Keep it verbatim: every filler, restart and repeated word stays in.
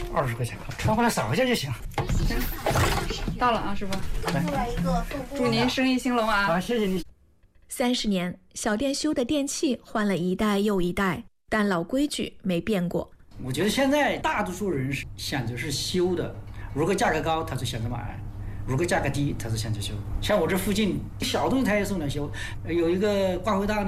二十块钱，穿回来扫一下就行。 行，到了啊，师傅。 来一个， 祝您生意兴隆啊！ 好，谢谢你。 三十年，小店修的电器换了一代又一代，但老规矩没变过。 我觉得现在大多数人是选择是修的，如果价格高，他就选择买；如果价格低，他就选择修。像我这附近小东西他也送来修，有一个挂回大